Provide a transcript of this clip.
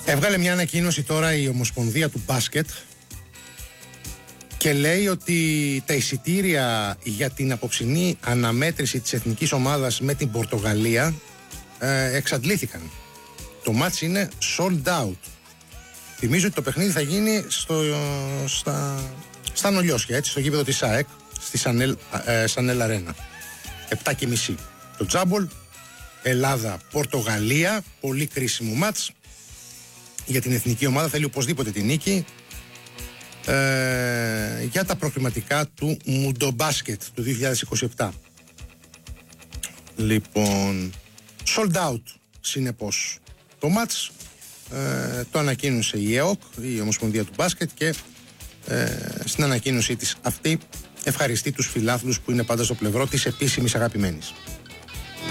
Έβγαλε μια ανακοίνωση τώρα η Ομοσπονδία του Μπάσκετ και λέει ότι τα εισιτήρια για την απόψινή αναμέτρηση της εθνικής ομάδας με την Πορτογαλία εξαντλήθηκαν. Το μάτς είναι sold out. Θυμίζω ότι το παιχνίδι θα γίνει στα Νολιώσια, έτσι, στο γήπεδο της ΑΕΚ, στη Σανέλ Αρένα. 7:30 το τζάμπολ. Ελλάδα-Πορτογαλία, πολύ κρίσιμο μάτς για την εθνική ομάδα, θέλει οπωσδήποτε την νίκη για τα προκριματικά του Μουντομπάσκετ του 2027. Λοιπόν, sold out συνεπώς το μάτς, το ανακοίνωσε η ΕΟΚ, η Ομοσπονδία του Μπάσκετ, και στην ανακοίνωσή της αυτή ευχαριστεί τους φιλάθλους που είναι πάντα στο πλευρό της επίσημης αγαπημένης.